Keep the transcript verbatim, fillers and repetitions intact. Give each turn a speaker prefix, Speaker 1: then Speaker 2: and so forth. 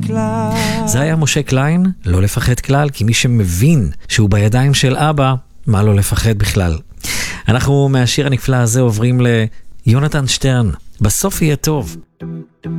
Speaker 1: כלל.
Speaker 2: זה היה משה קליין, לא לפחד כלל, כי מי שמבין שהוא בידיים של אבא, מה לא לפחד בכלל. אנחנו מהשיר הנפלא הזה עוברים ליונתן שטרן, בסוף יהיה טוב.